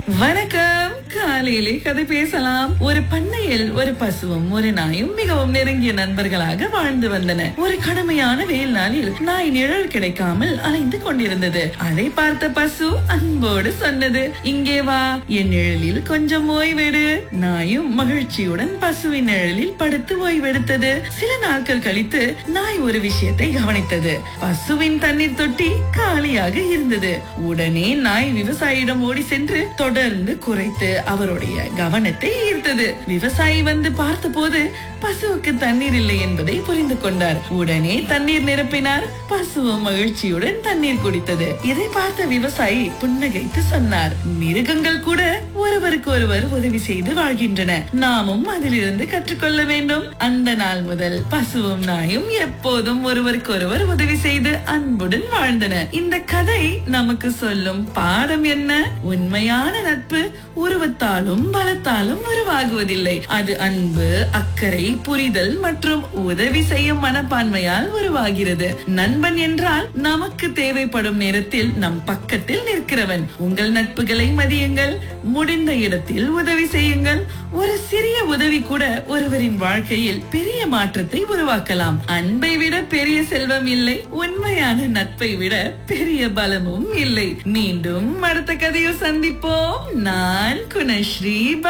வணக்கம். காலையிலே கதை பேசலாம். ஒரு பண்ணையில் ஒரு பசுவும் ஒரு நாயும் மிகவும் நெருங்கிய நண்பர்களாக வாழ்ந்து வந்தன. ஒரு கடுமையான வெயில் நாளில் நாய் நிழல் கிடைக்காமல் அலைந்து கொண்டிருந்தது. அதை பார்த்த பசு அன்போடு சொன்னது, இங்கே வா, என் நிழலில் கொஞ்சம் ஓய்வெடு. நாயும் மகிழ்ச்சியுடன் பசுவின் நிழலில் படுத்து ஓய்வெடுத்தது. சில நாட்கள் கழித்து நாய் ஒரு விஷயத்தை கவனித்தது. பசுவின் தண்ணீர் தொட்டி காலியாக இருந்தது. உடனே நாய் விவசாயியிடம் ஓடி சென்று தொடர்ந்து குறைத்து அவருடைய கவனத்தை ஈர்த்தது. விவசாயி வந்து பார்த்த போது பசுவுக்கு தண்ணீர் இல்லை என்பதை புரிந்து கொண்டார். உடனே தண்ணீர் நிரப்பினார். பசுவும் மகிழ்ச்சியுடன் தண்ணீர் குடித்தது. இதை பார்த்த விவசாயி புன்னகைத்து சொன்னார், மிருகங்கள் கூட ஒருவருக்கு ஒருவர் உதவி செய்து வாழ்கின்றன. நாமும் அதிலிருந்து கற்றுக்கொள்ள வேண்டும். அந்த நாள் முதல் பசுவும் நாயும் எப்போதும் ஒருவருக்கு ஒருவர் உதவி செய்து அன்புடன் வாழ்ந்தன. இந்த கதை நமக்கு சொல்லும் பாடம் என்ன? உண்மையான நட்பு உருவத்தாலும் பலத்தாலும் உருவாகுவதில்லை. அது அன்பு, அக்கறை, புரிதல் மற்றும் உதவி செய்யும் மனப்பான்மையால் உருவாகிறது. நண்பன் என்றால் நமக்கு தேவைப்படும் நேரத்தில் நம் பக்கத்தில் நிற்கிறவன். உங்கள் நட்புகளை மதியுங்கள். முடிந்த இடத்தில் உதவி செய்யுங்கள். ஒரு சிறிய உதவி கூட ஒருவரின் வாழ்க்கையில் பெரிய மாற்றத்தை உருவாக்கலாம். அன்பை விட பெரிய செல்வம் இல்லை. உண்மையான நட்பை விட பெரிய பலமும் இல்லை. மீண்டும் அடுத்த கதையில் சந்திப்போம். நான் குணஸ்ரீ.